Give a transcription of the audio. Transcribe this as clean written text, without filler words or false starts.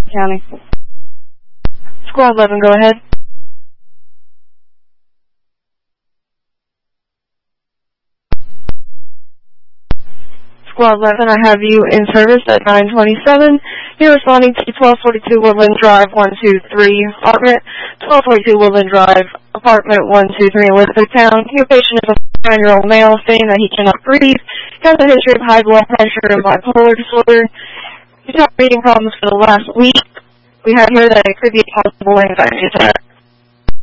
County. Squad 11, go ahead. Squad 11, I have you in service at 927. You're responding to 1242 Woodland Drive, 123, apartment 1242 Woodland Drive, apartment 123 in Elizabethtown. Your patient is a 9-year-old male stating that he cannot breathe, has a history of high blood pressure and bipolar disorder. He's had breathing problems for the last week. We have here that it could be a possible anxiety attack.